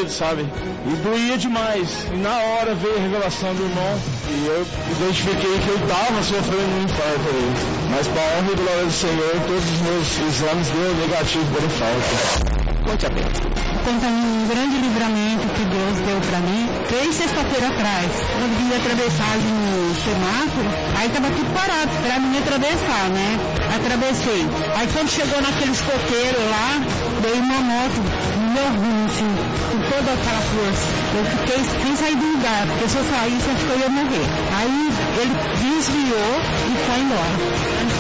medo, sabe? E doía demais. E na hora veio a revelação do irmão e eu identifiquei que eu estava sofrendo um infarto ali. Mas para a honra e glória do Senhor, todos os meus exames deu negativo por infarto. Conte a bênção. Conta um grande livramento que Deus deu pra mim. 3 sexta-feira atrás, eu vim atravessar no semáforo, aí tava tudo parado pra mim atravessar, né? Atravessei. Aí quando chegou naquele escoteiro lá, veio uma moto no meu rumo, assim, com toda aquela força. Eu fiquei sem sair do lugar, porque se eu saísse, acho que eu ia morrer. Aí ele desviou e foi embora.